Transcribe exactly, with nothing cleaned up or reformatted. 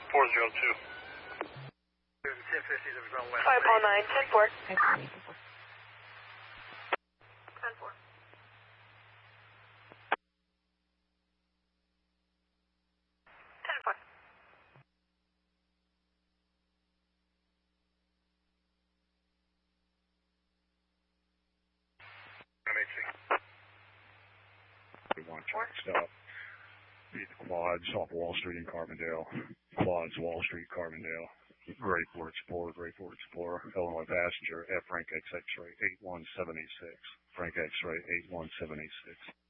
four zero two. ten fifty, there was on west. five oh nine, ten four. ten four. ten four. M H C. We want track stop. Beat the quads off Wall Street in Carbondale. Quads, Wall Street, Carbondale. Great Ford Explorer, Great Ford Explorer. Illinois passenger, F Frank X X-ray eight one seven eight six. Frank X-ray eight one seven eight six.